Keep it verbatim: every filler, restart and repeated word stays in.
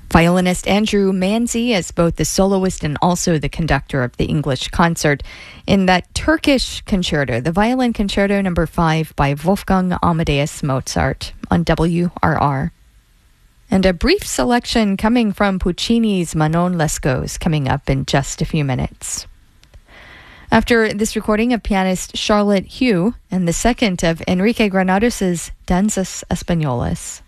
Violinist Andrew Manzi as both the soloist and also the conductor of the English concert in that Turkish concerto, the Violin Concerto Number five by Wolfgang Amadeus Mozart on W R R. And a brief selection coming from Puccini's Manon Lescaut coming up in just a few minutes. After this recording of pianist Charlotte Hugh and the second of Enrique Granados' Danzas Españolas.